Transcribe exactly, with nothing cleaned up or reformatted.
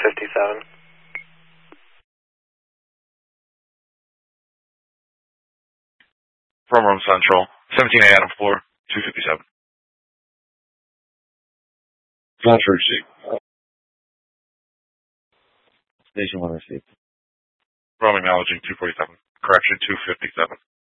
fifty-seven. From Rome Central, seventeen A Adam floor, two fifty-seven. Transfer receipt. Station one received. Rome acknowledging two forty-seven. Correction, two fifty-seven.